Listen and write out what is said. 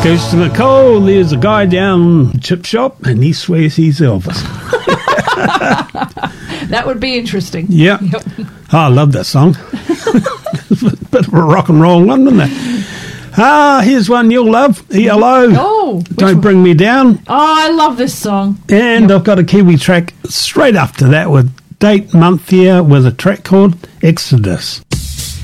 Goes to Nicole, there's a guy down chip shop and he swears he's Elvis. That would be interesting. Yeah. Yep. Oh, I love that song. Bit of a rock and roll one, isn't it? Here's one you'll love. ELO. Oh, Don't Bring Me Down. Oh, I love this song. And I've got a Kiwi track straight after that with date, month, year, with a track called Exodus.